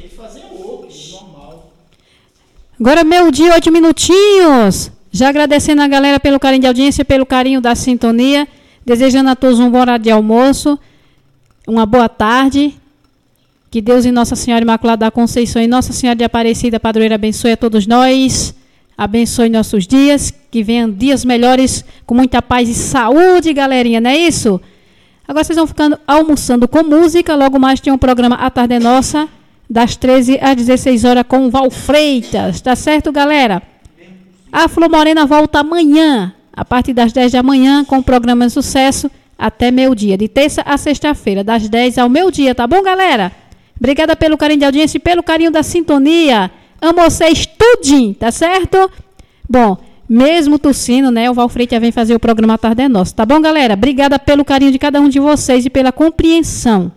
Tem que fazer outro, normal. Agora, meio-dia, 8 minutinhos. Já agradecendo a galera pelo carinho de audiência, pelo carinho da sintonia. Desejando a todos um bom horário de almoço. Uma boa tarde. Que Deus e Nossa Senhora Imaculada da Conceição e Nossa Senhora de Aparecida, padroeira, abençoe a todos nós. Abençoe nossos dias. Que venham dias melhores com muita paz e saúde, galerinha. Não é isso? Agora vocês vão ficando almoçando com música. Logo mais tem um programa A Tarde é Nossa, das 13 às 16 horas com o Val Freitas. Tá certo, galera? A Flor Morena volta amanhã, a partir das 10 da manhã, com o programa de sucesso até meio-dia. De terça a sexta-feira, das 10 ao meio-dia. Tá bom, galera? Obrigada pelo carinho de audiência e pelo carinho da sintonia. Amo vocês tudinho, tá certo? Bom, mesmo tossindo, né? O Val Freitas vem fazer o programa A Tarde é Nossa. Tá bom, galera? Obrigada pelo carinho de cada um de vocês e pela compreensão.